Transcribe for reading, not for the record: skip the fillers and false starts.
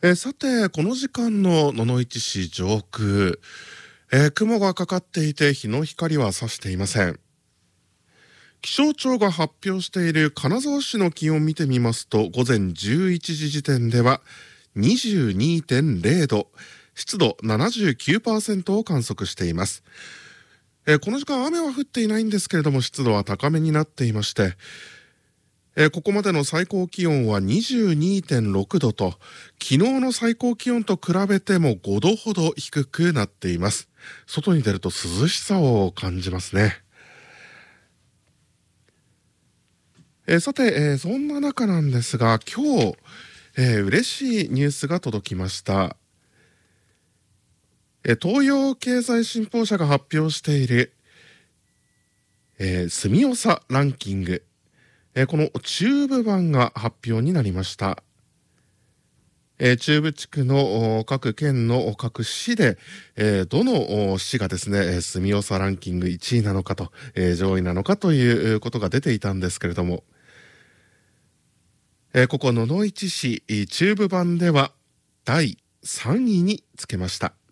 さて、この時間の野々市市上空、雲がかかっていて日の光は差していません。気象庁が発表している金沢市の気温を見てみますと、午前11時時点では 22.0 度、湿度 79% を観測しています。この時間雨は降っていないんですけれども、湿度は高めになっていまして、ここまでの最高気温は 22.6 度と、昨日の最高気温と比べても5度ほど低くなっています。外に出ると涼しさを感じますね。さて、そんな中なんですが、今日、嬉しいニュースが届きました。東洋経済新報社が発表している、住みよさランキング、この中部版が発表になりました。中部地区の各県の各市で、どの市がですね、住みよさランキング1位なのかと、上位なのかということが出ていたんですけれども、ここ野々市市中部版では第3位につけました。